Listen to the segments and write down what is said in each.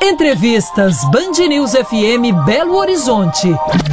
Entrevistas Band News FM Belo Horizonte.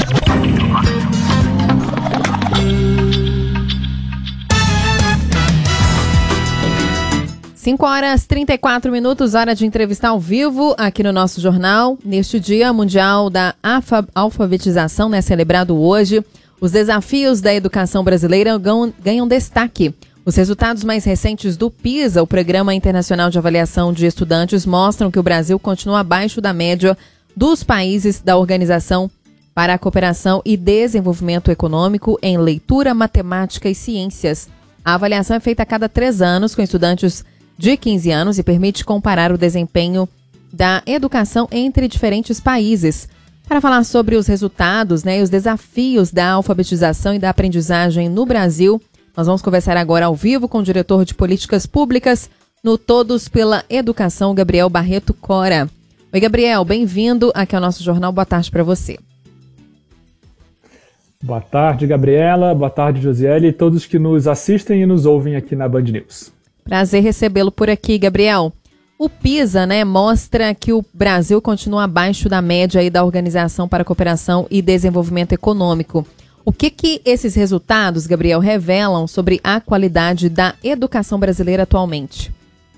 5h34, hora de entrevistar ao vivo aqui no nosso jornal. Neste Dia Mundial da Alfabetização, né, celebrado hoje, os desafios da educação brasileira ganham destaque. Os resultados mais recentes do PISA, o Programa Internacional de Avaliação de Estudantes, mostram que o Brasil continua abaixo da média dos países da Organização para a Cooperação e Desenvolvimento Econômico em leitura, matemática e ciências. A avaliação é feita a cada 3 anos com estudantes de 15 anos e permite comparar o desempenho da educação entre diferentes países. Para falar sobre os resultados, né, e os desafios da alfabetização e da aprendizagem no Brasil, nós vamos conversar agora ao vivo com o diretor de Políticas Públicas no Todos pela Educação, Gabriel Barreto Cora. Oi, Gabriel, bem-vindo aqui ao nosso jornal. Boa tarde para você. Boa tarde, Gabriela. Boa tarde, Josiele, e todos que nos assistem e nos ouvem aqui na Band News. Prazer recebê-lo por aqui, Gabriel. O PISA, né, mostra que o Brasil continua abaixo da média aí da Organização para a Cooperação e Desenvolvimento Econômico. O que esses resultados, Gabriel, revelam sobre a qualidade da educação brasileira atualmente?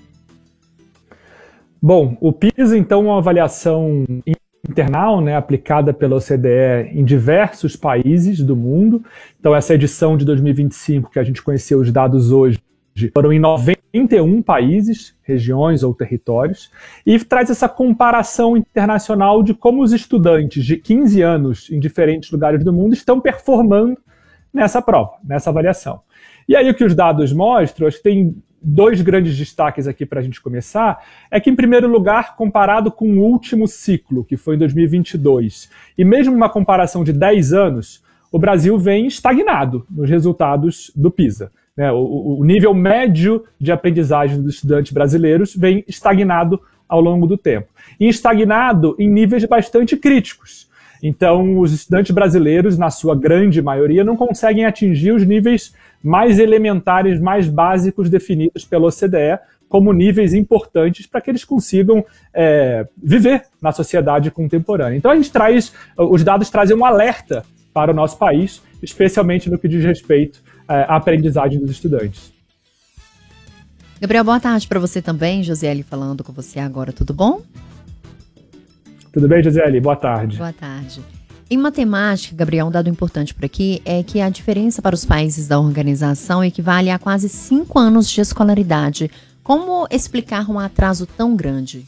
Bom, o PISA, então, é uma avaliação internal, né, aplicada pela OCDE em diversos países do mundo. Então, essa edição de 2025, que a gente conheceu os dados hoje, foram em 91 países, regiões ou territórios, e traz essa comparação internacional de como os estudantes de 15 anos em diferentes lugares do mundo estão performando nessa prova, nessa avaliação. E aí o que os dados mostram, acho que tem 2 grandes destaques aqui para a gente começar, é que, em primeiro lugar, comparado com o último ciclo, que foi em 2022, e mesmo uma comparação de 10 anos, o Brasil vem estagnado nos resultados do PISA. O nível médio de aprendizagem dos estudantes brasileiros vem estagnado ao longo do tempo. E estagnado em níveis bastante críticos. Então, os estudantes brasileiros, na sua grande maioria, não conseguem atingir os níveis mais elementares, mais básicos definidos pela OCDE como níveis importantes para que eles consigam viver na sociedade contemporânea. Então, os dados trazem um alerta para o nosso país, especialmente no que diz respeito à aprendizagem dos estudantes. Gabriel, boa tarde para você também. Josiele falando com você agora, tudo bom? Tudo bem, Josiele? Boa tarde. Boa tarde. Em matemática, Gabriel, um dado importante por aqui é que a diferença para os países da organização equivale a quase 5 anos de escolaridade. Como explicar um atraso tão grande?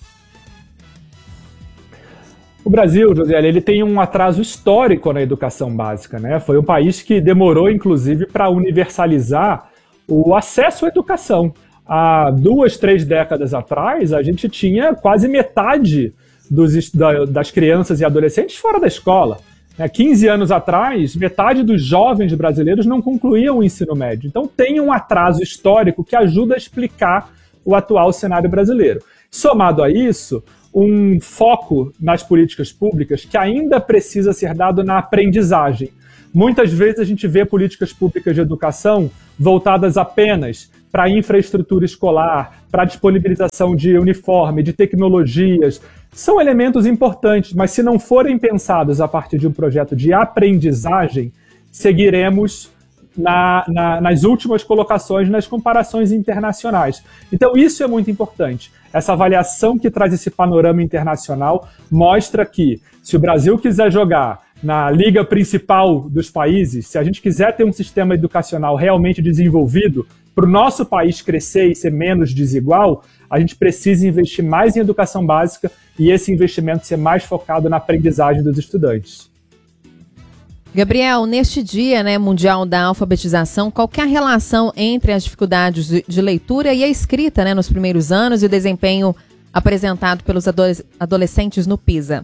O Brasil, Josiele, ele tem um atraso histórico na educação básica, né? Foi um país que demorou, inclusive, para universalizar o acesso à educação. Há 2, 3 décadas atrás, a gente tinha quase metade das crianças e adolescentes fora da escola. 15 anos atrás, metade dos jovens brasileiros não concluíam o ensino médio. Então, tem um atraso histórico que ajuda a explicar o atual cenário brasileiro. Somado a isso, um foco nas políticas públicas que ainda precisa ser dado na aprendizagem. Muitas vezes a gente vê políticas públicas de educação voltadas apenas para a infraestrutura escolar, para a disponibilização de uniforme, de tecnologias. São elementos importantes, mas se não forem pensados a partir de um projeto de aprendizagem, seguiremos nas últimas colocações nas comparações internacionais. Então isso é muito importante. Essa avaliação que traz esse panorama internacional mostra que, se o Brasil quiser jogar na liga principal dos países, se a gente quiser ter um sistema educacional realmente desenvolvido, para o nosso país crescer e ser menos desigual, a gente precisa investir mais em educação básica e esse investimento ser mais focado na aprendizagem dos estudantes. Gabriel, neste dia, né, mundial da alfabetização, qual que é a relação entre as dificuldades de leitura e a escrita, né, nos primeiros anos e o desempenho apresentado pelos adolescentes no PISA?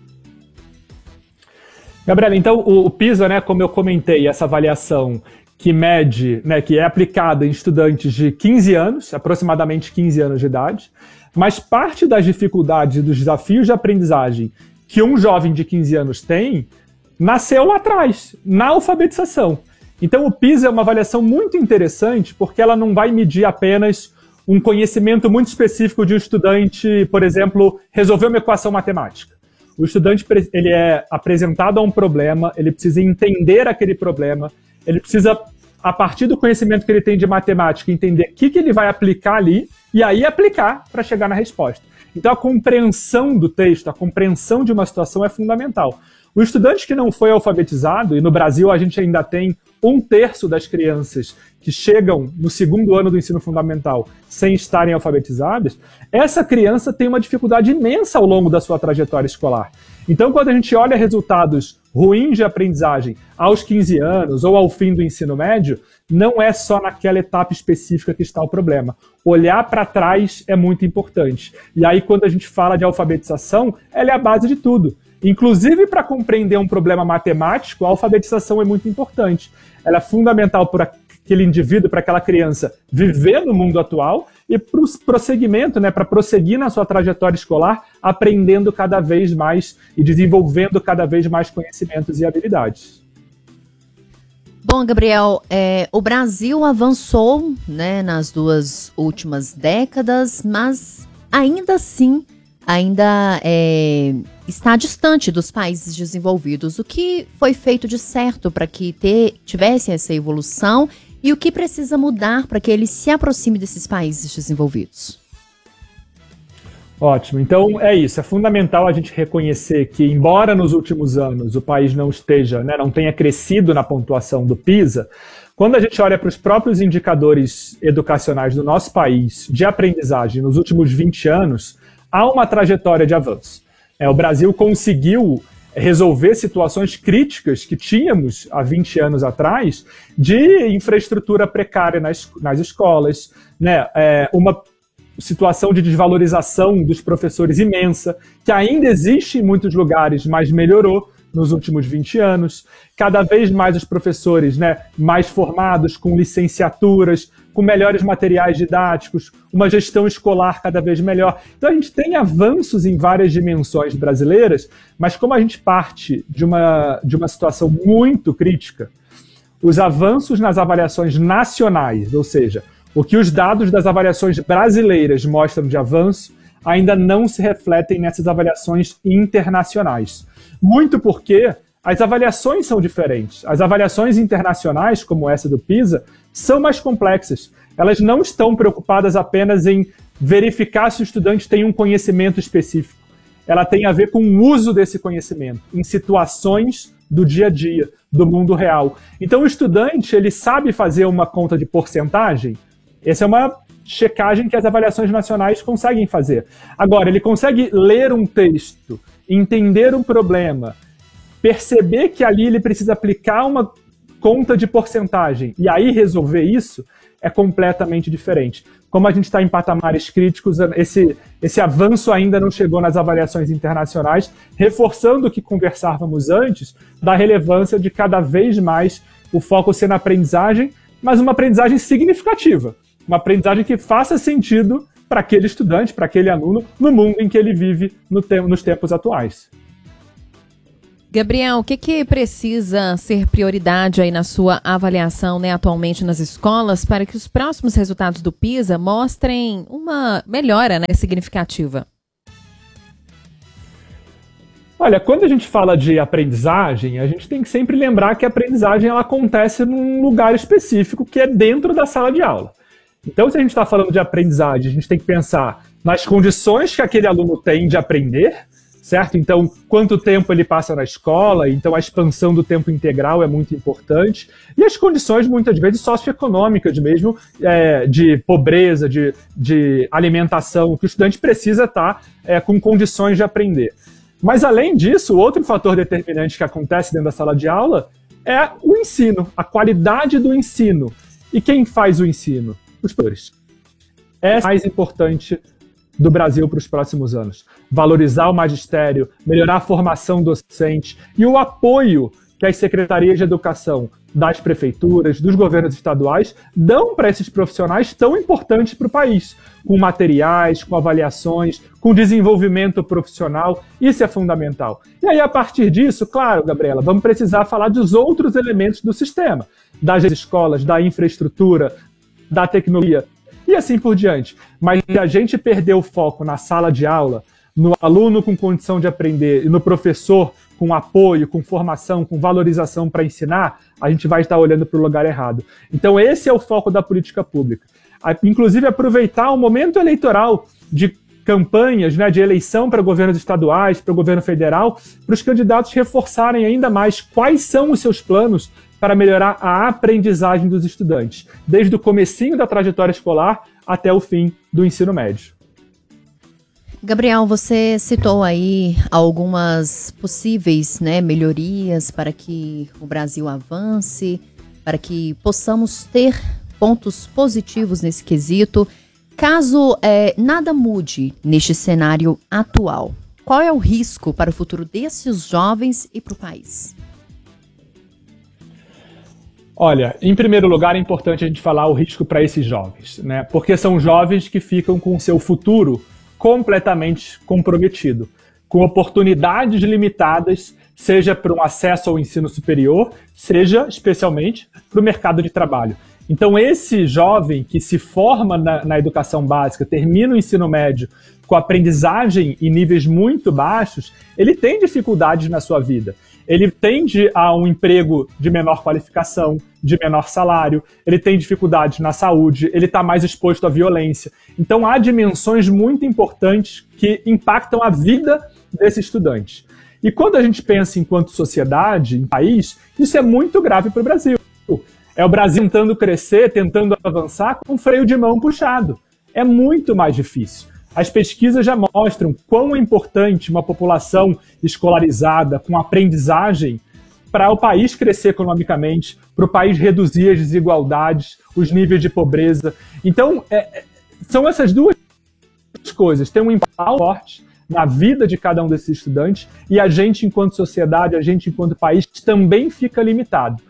Gabriela, então o PISA, né, como eu comentei, essa avaliação que mede, né, que é aplicada em estudantes de 15 anos, aproximadamente 15 anos de idade, mas parte das dificuldades e dos desafios de aprendizagem que um jovem de 15 anos tem nasceu lá atrás, na alfabetização. Então o PISA é uma avaliação muito interessante porque ela não vai medir apenas um conhecimento muito específico de um estudante, por exemplo, resolver uma equação matemática. O estudante ele é apresentado a um problema, ele precisa entender aquele problema, ele precisa, a partir do conhecimento que ele tem de matemática, entender o que ele vai aplicar ali e aí aplicar para chegar na resposta. Então a compreensão do texto, a compreensão de uma situação é fundamental. O estudante que não foi alfabetizado, e no Brasil a gente ainda tem 1/3 das crianças que chegam no segundo ano do ensino fundamental sem estarem alfabetizadas, essa criança tem uma dificuldade imensa ao longo da sua trajetória escolar. Então, quando a gente olha resultados ruins de aprendizagem aos 15 anos ou ao fim do ensino médio, não é só naquela etapa específica que está o problema. Olhar para trás é muito importante. E aí, quando a gente fala de alfabetização, ela é a base de tudo. Inclusive, para compreender um problema matemático, a alfabetização é muito importante. Ela é fundamental para aquele indivíduo, para aquela criança viver no mundo atual e para o prosseguimento, né, para prosseguir na sua trajetória escolar, aprendendo cada vez mais e desenvolvendo cada vez mais conhecimentos e habilidades. Bom, Gabriel, o Brasil avançou, né, nas 2 últimas décadas, mas ainda assim está distante dos países desenvolvidos. O que foi feito de certo para que tivesse essa evolução e o que precisa mudar para que ele se aproxime desses países desenvolvidos? Ótimo. Então é isso. É fundamental a gente reconhecer que, embora nos últimos anos o país não esteja, né, não tenha crescido na pontuação do PISA, quando a gente olha para os próprios indicadores educacionais do nosso país de aprendizagem nos últimos 20 anos, há uma trajetória de avanço. O Brasil conseguiu resolver situações críticas que tínhamos há 20 anos atrás de infraestrutura precária nas escolas, né? Uma situação de desvalorização dos professores imensa, que ainda existe em muitos lugares, mas melhorou nos últimos 20 anos. Cada vez mais os professores, né, mais formados, com licenciaturas, com melhores materiais didáticos, uma gestão escolar cada vez melhor. Então a gente tem avanços em várias dimensões brasileiras, mas como a gente parte de uma situação muito crítica, os avanços nas avaliações nacionais, ou seja, o que os dados das avaliações brasileiras mostram de avanço, ainda não se refletem nessas avaliações internacionais. Muito porque as avaliações são diferentes. As avaliações internacionais, como essa do PISA, são mais complexas. Elas não estão preocupadas apenas em verificar se o estudante tem um conhecimento específico. Ela tem a ver com o uso desse conhecimento em situações do dia a dia, do mundo real. Então o estudante, ele sabe fazer uma conta de porcentagem. Essa é uma checagem que as avaliações nacionais conseguem fazer. Agora, ele consegue ler um texto, entender um problema, perceber que ali ele precisa aplicar uma conta de porcentagem e aí resolver isso, é completamente diferente. Como a gente está em patamares críticos, esse avanço ainda não chegou nas avaliações internacionais, reforçando o que conversávamos antes, da relevância de cada vez mais o foco ser na aprendizagem, mas uma aprendizagem significativa. Uma aprendizagem que faça sentido para aquele estudante, para aquele aluno, no mundo em que ele vive nos tempos atuais. Gabriel, o que precisa ser prioridade aí na sua avaliação, né, atualmente nas escolas, para que os próximos resultados do PISA mostrem uma melhora, né, significativa? Olha, quando a gente fala de aprendizagem, a gente tem que sempre lembrar que a aprendizagem ela acontece num lugar específico, que é dentro da sala de aula. Então, se a gente está falando de aprendizagem, a gente tem que pensar nas condições que aquele aluno tem de aprender, certo? Então, quanto tempo ele passa na escola, então a expansão do tempo integral é muito importante. E as condições, muitas vezes, socioeconômicas mesmo, de pobreza, de alimentação, que o estudante precisa estar com condições de aprender. Mas, além disso, outro fator determinante que acontece dentro da sala de aula é o ensino, a qualidade do ensino. E quem faz o ensino? Os professores. É o mais importante do Brasil para os próximos anos. Valorizar o magistério, melhorar a formação docente e o apoio que as secretarias de educação das prefeituras, dos governos estaduais, dão para esses profissionais tão importantes para o país, com materiais, com avaliações, com desenvolvimento profissional. Isso é fundamental. E aí, a partir disso, claro, Gabriela, vamos precisar falar dos outros elementos do sistema, das escolas, da infraestrutura, da tecnologia. e assim por diante. Mas se a gente perder o foco na sala de aula, no aluno com condição de aprender e no professor com apoio, com formação, com valorização para ensinar, a gente vai estar olhando para o lugar errado. Então esse é o foco da política pública. Inclusive aproveitar o momento eleitoral de campanhas, né, de eleição para governos estaduais, para o governo federal, para os candidatos reforçarem ainda mais quais são os seus planos para melhorar a aprendizagem dos estudantes, desde o comecinho da trajetória escolar até o fim do ensino médio. Gabriel, você citou aí algumas possíveis, né, melhorias para que o Brasil avance, para que possamos ter pontos positivos nesse quesito. Caso nada mude neste cenário atual, qual é o risco para o futuro desses jovens e para o país? Olha, em primeiro lugar é importante a gente falar o risco para esses jovens, né? Porque são jovens que ficam com o seu futuro completamente comprometido, com oportunidades limitadas, seja para um acesso ao ensino superior, seja especialmente para o mercado de trabalho. Então esse jovem que se forma na educação básica, termina o ensino médio com aprendizagem em níveis muito baixos, ele tem dificuldades na sua vida. Ele tende a um emprego de menor qualificação, de menor salário, ele tem dificuldades na saúde, ele está mais exposto à violência. Então há dimensões muito importantes que impactam a vida desse estudante. E quando a gente pensa enquanto sociedade, em país, isso é muito grave para o Brasil. É o Brasil tentando crescer, tentando avançar com freio de mão puxado. É muito mais difícil. As pesquisas já mostram quão é importante uma população escolarizada, com aprendizagem, para o país crescer economicamente, para o país reduzir as desigualdades, os níveis de pobreza. Então, são essas duas coisas. Tem um impacto forte na vida de cada um desses estudantes e a gente, enquanto sociedade, a gente, enquanto país, também fica limitado.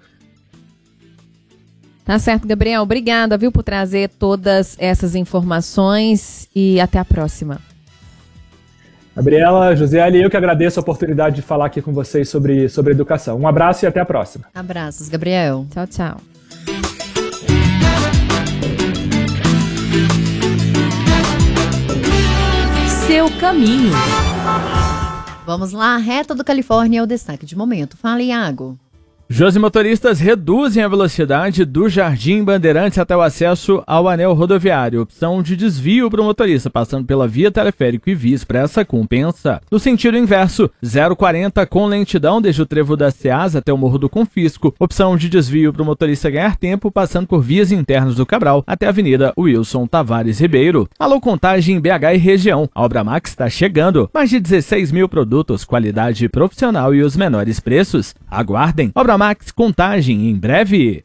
Tá certo, Gabriel. Obrigada, viu, por trazer todas essas informações e até a próxima. Gabriela, Josiele, eu que agradeço a oportunidade de falar aqui com vocês sobre educação. Um abraço e até a próxima. Abraços, Gabriel. Tchau, tchau. Seu caminho. Vamos lá, Reta do Califórnia é o destaque de momento. Fala, Iago. Josi, motoristas reduzem a velocidade do Jardim Bandeirantes até o acesso ao anel rodoviário. Opção de desvio para o motorista, passando pela via teleférico e via expressa, compensa. No sentido inverso, 040 com lentidão desde o trevo da Ceasa até o Morro do Confisco. Opção de desvio para o motorista ganhar tempo, passando por vias internas do Cabral até a Avenida Wilson Tavares Ribeiro. Alô, Contagem BH e região. A Obra Max está chegando. Mais de 16 mil produtos, qualidade profissional e os menores preços. Aguardem. Obra Max Contagem em breve.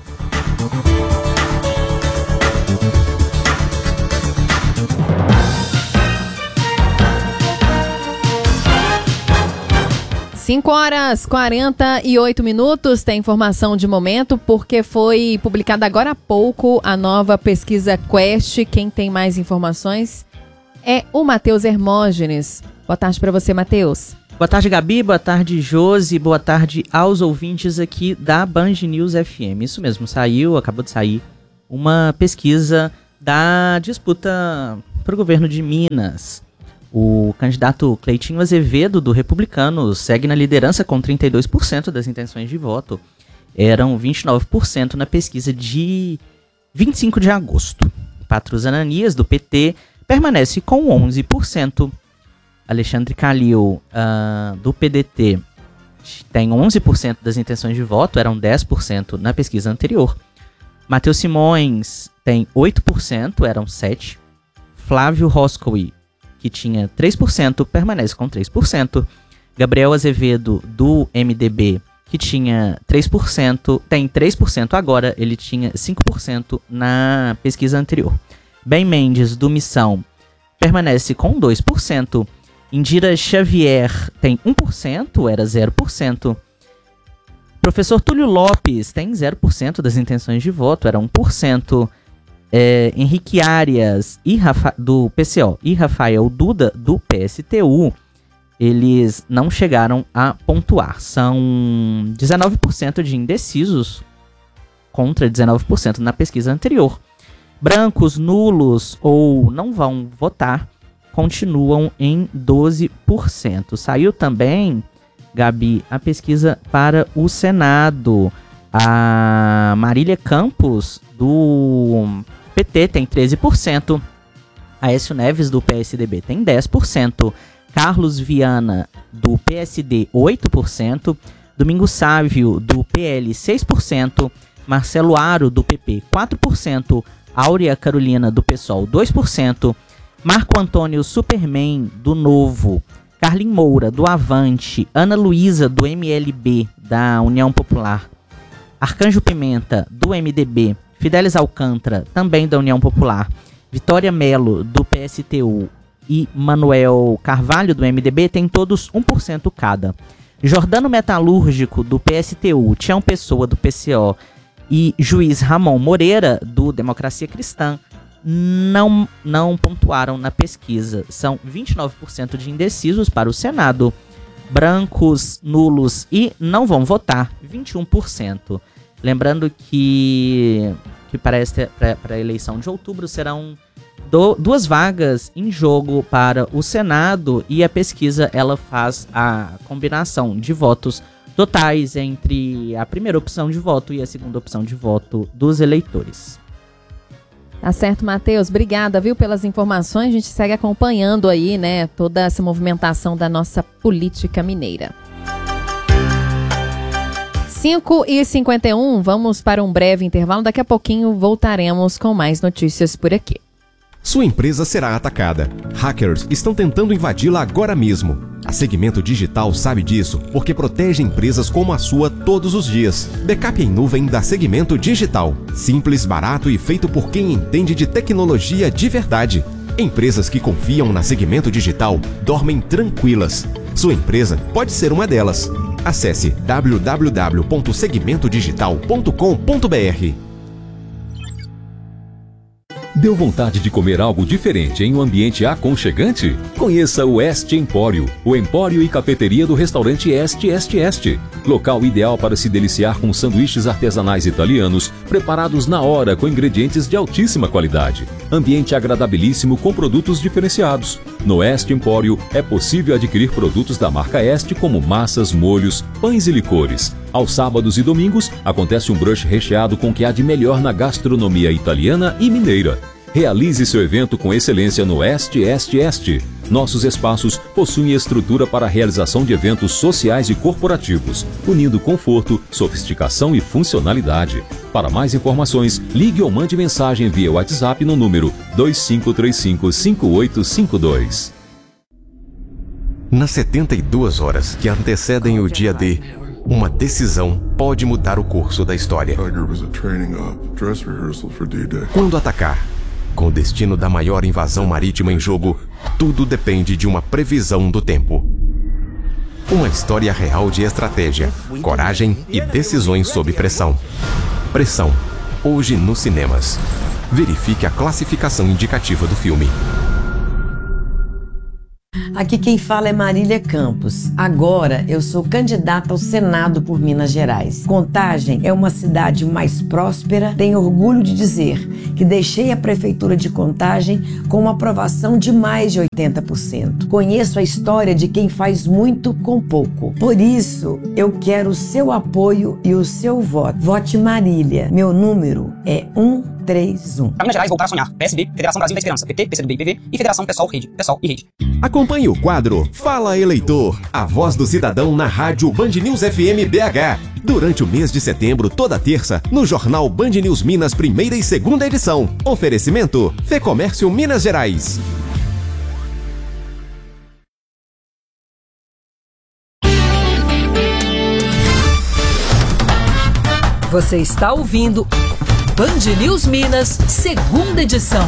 Cinco horas 48 minutos, tem informação de momento, porque foi publicada agora há pouco a nova pesquisa Quest. Quem tem mais informações é o Matheus Hermógenes. Boa tarde para você, Matheus. Boa tarde, Gabi. Boa tarde, Josi. Boa tarde aos ouvintes aqui da Band News FM. Isso mesmo, acabou de sair uma pesquisa da disputa para o governo de Minas. O candidato Cleitinho Azevedo, do Republicanos, segue na liderança com 32% das intenções de voto. Eram 29% na pesquisa de 25 de agosto. Patrus Ananias, do PT, permanece com 11%. Alexandre Calil, do PDT, tem 11% das intenções de voto, eram 10% na pesquisa anterior. Matheus Simões tem 8%, eram 7%. Flávio Roscoe, que tinha 3%, permanece com 3%. Gabriel Azevedo, do MDB, que tinha 3%, tem 3% agora, ele tinha 5% na pesquisa anterior. Ben Mendes, do Missão, permanece com 2%. Indira Xavier tem 1%, era 0%. Professor Túlio Lopes tem 0% das intenções de voto, era 1%. Henrique Arias do PCO e Rafael Duda, do PSTU, eles não chegaram a pontuar. São 19% de indecisos contra 19% na pesquisa anterior. Brancos, nulos ou não vão votar continuam em 12%. Saiu também, Gabi, a pesquisa para o Senado. A Marília Campos, do PT, tem 13%. Aécio Neves, do PSDB, tem 10%. Carlos Viana, do PSD, 8%. Domingos Sávio, do PL, 6%. Marcelo Aro, do PP, 4%. Áurea Carolina, do PSOL, 2%. Marco Antônio Superman, do Novo. Carlin Moura, do Avante. Ana Luísa, do MLB, da União Popular. Arcanjo Pimenta, do MDB. Fidelis Alcântara, também da União Popular. Vitória Melo, do PSTU. E Manuel Carvalho, do MDB, tem todos 1% cada. Jordano Metalúrgico, do PSTU. Tião Pessoa, do PCO. E Juiz Ramon Moreira, do Democracia Cristã, não pontuaram na pesquisa. São 29% de indecisos para o Senado. Brancos, nulos e não vão votar, 21%. Lembrando que para a eleição de outubro serão 2 vagas em jogo para o Senado, e a pesquisa ela faz a combinação de votos totais entre a primeira opção de voto e a segunda opção de voto dos eleitores. Tá certo, Matheus. Obrigada, viu, pelas informações. A gente segue acompanhando aí, né, toda essa movimentação da nossa política mineira. 5h51, vamos para um breve intervalo. Daqui a pouquinho voltaremos com mais notícias por aqui. Sua empresa será atacada. Hackers estão tentando invadi-la agora mesmo. A Segmento Digital sabe disso porque protege empresas como a sua todos os dias. Backup em nuvem da Segmento Digital. Simples, barato e feito por quem entende de tecnologia de verdade. Empresas que confiam na Segmento Digital dormem tranquilas. Sua empresa pode ser uma delas. Acesse www.segmentodigital.com.br. Deu vontade de comer algo diferente em um ambiente aconchegante? Conheça o Este Empório, o empório e cafeteria do restaurante Este. Local ideal para se deliciar com sanduíches artesanais italianos, preparados na hora com ingredientes de altíssima qualidade. Ambiente agradabilíssimo com produtos diferenciados. No Este Empório é possível adquirir produtos da marca Este como massas, molhos, pães e licores. Aos sábados e domingos, acontece um brunch recheado com o que há de melhor na gastronomia italiana e mineira. Realize seu evento com excelência no Este. Nossos espaços possuem estrutura para a realização de eventos sociais e corporativos, unindo conforto, sofisticação e funcionalidade. Para mais informações, ligue ou mande mensagem via WhatsApp no número 2535-5852. Nas 72 horas que antecedem o dia D, uma decisão pode mudar o curso da história. Quando atacar, com o destino da maior invasão marítima em jogo, tudo depende de uma previsão do tempo. Uma história real de estratégia, coragem e decisões sob pressão. Pressão, hoje nos cinemas. Verifique a classificação indicativa do filme. Aqui quem fala é Marília Campos. Agora eu sou candidata ao Senado por Minas Gerais. Contagem é uma cidade mais próspera. Tenho orgulho de dizer que deixei a prefeitura de Contagem com uma aprovação de mais de 80%. Conheço a história de quem faz muito com pouco. Por isso, eu quero o seu apoio e o seu voto. Vote Marília. Meu número é 131. Para Minas Gerais, voltar a sonhar. PSB, Federação Brasil da Esperança, PT, PCdoB e PV e Federação Pessoal e Rede. Acompanhe o quadro Fala Eleitor, a voz do cidadão na rádio Band News FM BH. Durante o mês de setembro, toda terça, no jornal Band News Minas, primeira e segunda edição. Oferecimento Fecomércio Minas Gerais. Você está ouvindo Band News Minas, segunda edição.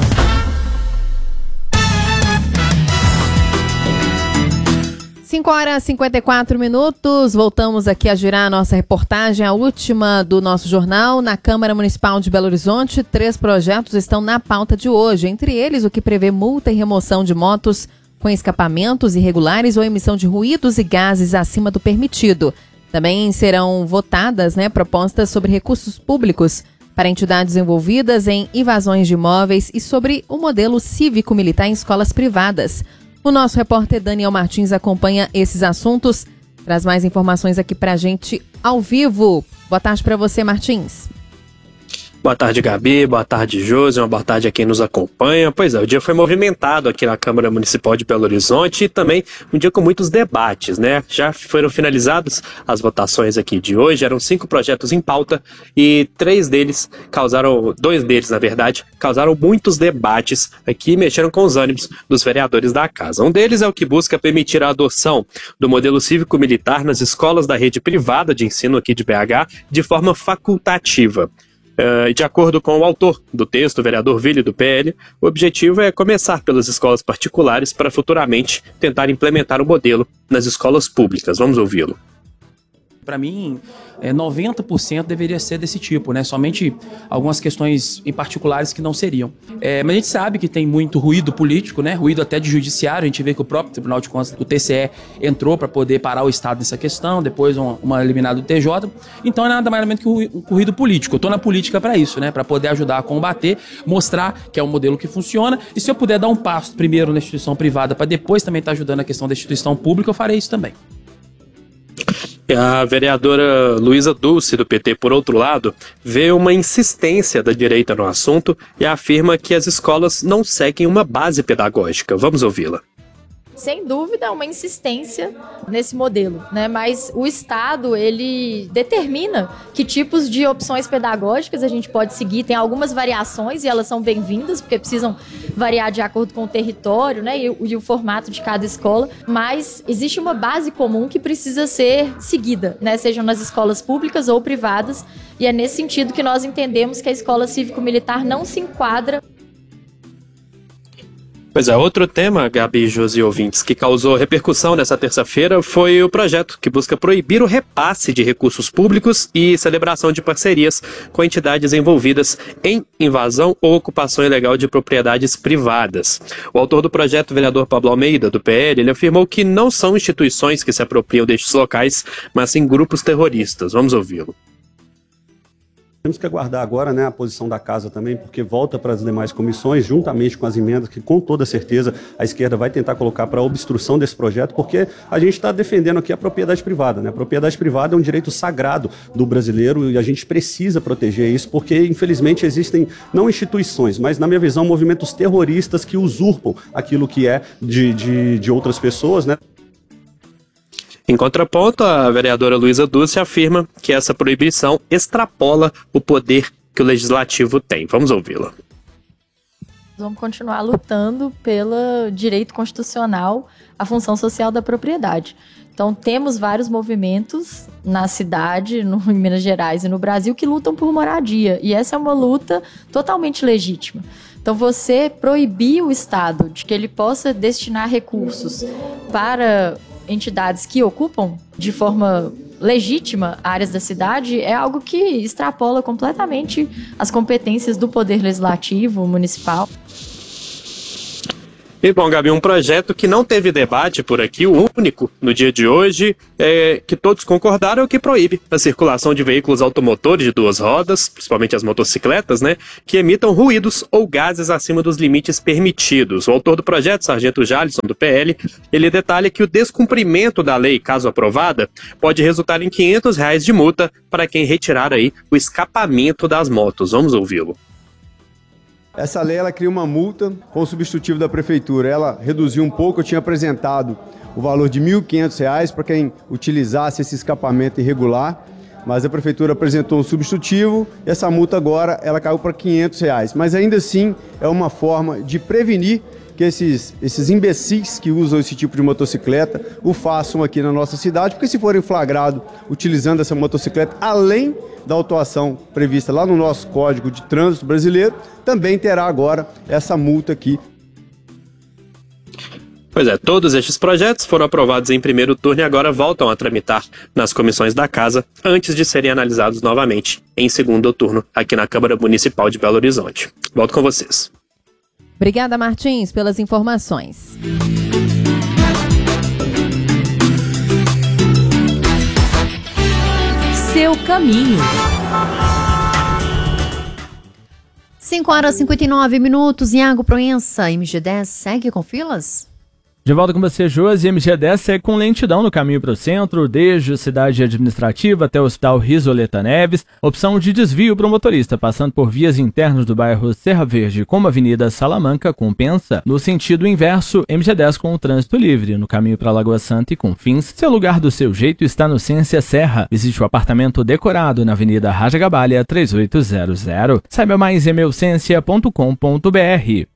5h54, voltamos aqui a girar a nossa reportagem, a última do nosso jornal. Na Câmara Municipal de Belo Horizonte, 3 projetos estão na pauta de hoje, entre eles o que prevê multa e remoção de motos com escapamentos irregulares ou emissão de ruídos e gases acima do permitido. Também serão votadas, propostas sobre recursos públicos para entidades envolvidas em invasões de imóveis e sobre o modelo cívico-militar em escolas privadas. O nosso repórter Daniel Martins acompanha esses assuntos, traz mais informações aqui pra gente ao vivo. Boa tarde para você, Martins. Boa tarde, Gabi. Boa tarde, Josi. Uma boa tarde a quem nos acompanha. Pois é, o dia foi movimentado aqui na Câmara Municipal de Belo Horizonte e também um dia com muitos debates, né? Já foram finalizadas as votações aqui de hoje. Eram 5 projetos em pauta e 2 deles, na verdade, causaram muitos debates aqui e mexeram com os ânimos dos vereadores da casa. Um deles é o que busca permitir a adoção do modelo cívico-militar nas escolas da rede privada de ensino aqui de BH de forma facultativa. De acordo com o autor do texto, o vereador Vili, do PL, o objetivo é começar pelas escolas particulares para futuramente tentar implementar o modelo nas escolas públicas. Vamos ouvi-lo. Para mim, 90% deveria ser desse tipo, né? Somente algumas questões em particulares que não seriam. Mas a gente sabe que tem muito ruído político, né? Ruído até de judiciário. A gente vê que o próprio Tribunal de Contas, o TCE, entrou para poder parar o Estado nessa questão, depois uma eliminada do TJ. Então é nada mais ou menos que um ruído político. Eu estou na política para isso, né? Para poder ajudar a combater, mostrar que é um modelo que funciona. E se eu puder dar um passo primeiro na instituição privada para depois também estar ajudando a questão da instituição pública, eu farei isso também. A vereadora Luísa Dulce, do PT, por outro lado, vê uma insistência da direita no assunto e afirma que as escolas não seguem uma base pedagógica. Vamos ouvi-la. Sem dúvida, uma insistência nesse modelo, né? Mas o Estado, ele determina que tipos de opções pedagógicas a gente pode seguir. Tem algumas variações e elas são bem-vindas, porque precisam variar de acordo com o território, né? E o formato de cada escola. Mas existe uma base comum que precisa ser seguida, né? Sejam nas escolas públicas ou privadas. E é nesse sentido que nós entendemos que a escola cívico-militar não se enquadra. Pois é, outro tema, Gabi, Josi e ouvintes, que causou repercussão nessa terça-feira foi o projeto que busca proibir o repasse de recursos públicos e celebração de parcerias com entidades envolvidas em invasão ou ocupação ilegal de propriedades privadas. O autor do projeto, o vereador Pablo Almeida, do PL, ele afirmou que não são instituições que se apropriam destes locais, mas sim grupos terroristas. Vamos ouvi-lo. Temos que aguardar agora, né, a posição da casa também, porque volta para as demais comissões, juntamente com as emendas, que com toda certeza a esquerda vai tentar colocar para a obstrução desse projeto, porque a gente está defendendo aqui a propriedade privada, né? A propriedade privada é um direito sagrado do brasileiro e a gente precisa proteger isso, porque infelizmente existem, não instituições, mas na minha visão, movimentos terroristas que usurpam aquilo que é de outras pessoas, né? Em contraponto, a vereadora Luísa Dulce afirma que essa proibição extrapola o poder que o legislativo tem. Vamos ouvi-la. Vamos continuar lutando pelo direito constitucional à função social da propriedade. Então, temos vários movimentos na cidade, em Minas Gerais e no Brasil, que lutam por moradia. E essa é uma luta totalmente legítima. Então, você proibir o Estado de que ele possa destinar recursos para entidades que ocupam de forma legítima áreas da cidade é algo que extrapola completamente as competências do Poder Legislativo municipal. E bom, Gabi, um projeto que não teve debate por aqui, o único no dia de hoje, que todos concordaram, é o que proíbe a circulação de veículos automotores de 2 rodas, principalmente as motocicletas, né, que emitam ruídos ou gases acima dos limites permitidos. O autor do projeto, Sargento Jalisson, do PL, ele detalha que o descumprimento da lei, caso aprovada, pode resultar em R$500 de multa para quem retirar aí o escapamento das motos. Vamos ouvi-lo. Essa lei ela cria uma multa com o substitutivo da prefeitura. Ela reduziu um pouco, eu tinha apresentado o valor de R$1.500 para quem utilizasse esse escapamento irregular, mas a prefeitura apresentou um substitutivo e essa multa agora ela caiu para R$500. Mas ainda assim é uma forma de prevenir que esses imbecis que usam esse tipo de motocicleta o façam aqui na nossa cidade, porque se forem flagrados utilizando essa motocicleta, além da autuação prevista lá no nosso Código de Trânsito Brasileiro, também terá agora essa multa aqui. Pois é, todos estes projetos foram aprovados em primeiro turno e agora voltam a tramitar nas comissões da Casa, antes de serem analisados novamente em segundo turno aqui na Câmara Municipal de Belo Horizonte. Volto com vocês. Obrigada, Martins, pelas informações. Seu caminho. 5h59. Iago Proença, MG10 segue com filas? De volta com você, Josi. MG10 segue com lentidão no caminho para o centro, desde a cidade administrativa até o Hospital Risoleta Neves. Opção de desvio para o motorista, passando por vias internas do bairro Serra Verde, como a Avenida Salamanca, compensa. No sentido inverso, MG10 com o trânsito livre, no caminho para Lagoa Santa e Confins. Seu lugar do seu jeito está no Ciência Serra. Visite o apartamento decorado na Avenida Raja Gabalha 3800. Saiba mais em meucencia.com.br.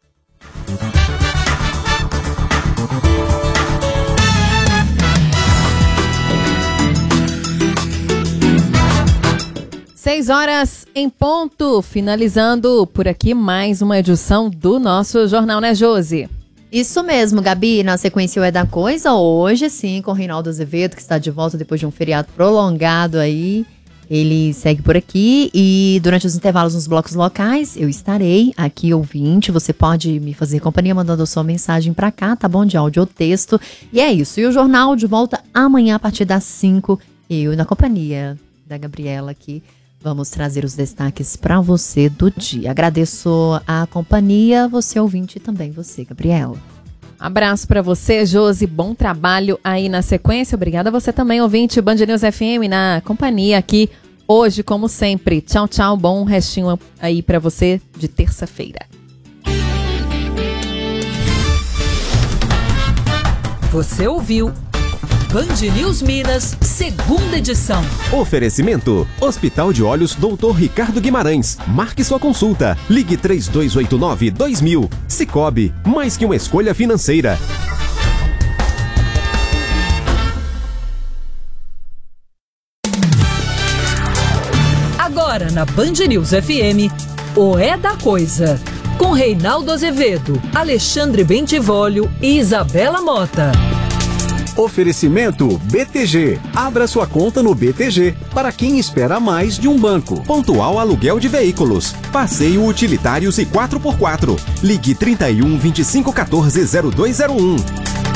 6h em ponto, finalizando por aqui mais uma edição do nosso Jornal, né, Josi? Isso mesmo, Gabi, na sequência É da Coisa, hoje sim, com o Reinaldo Azevedo, que está de volta depois de um feriado prolongado aí. Ele segue por aqui e durante os intervalos nos blocos locais, eu estarei aqui, ouvinte. Você pode me fazer companhia mandando a sua mensagem pra cá, tá bom? De áudio ou texto. E é isso. E o jornal de volta amanhã a partir das 5. Eu na companhia da Gabriela aqui. Vamos trazer os destaques para você do dia. Agradeço a companhia, você ouvinte e também você, Gabriela. Abraço para você, Josi. Bom trabalho aí na sequência. Obrigada a você também, ouvinte Band News FM, na companhia aqui hoje, como sempre. Tchau, tchau. Bom restinho aí para você de terça-feira. Você ouviu Band News Minas, segunda edição. Oferecimento: Hospital de Olhos Dr. Ricardo Guimarães. Marque sua consulta. Ligue 3289-2000. Sicoob, mais que uma escolha financeira. Agora na Band News FM, o É da Coisa. Com Reinaldo Azevedo, Alexandre Bentivolio e Isabela Mota. Oferecimento BTG. Abra sua conta no BTG para quem espera mais de um banco. Pontual Aluguel de Veículos. Passeio Utilitários e 4x4. Ligue 31 25 14 0201.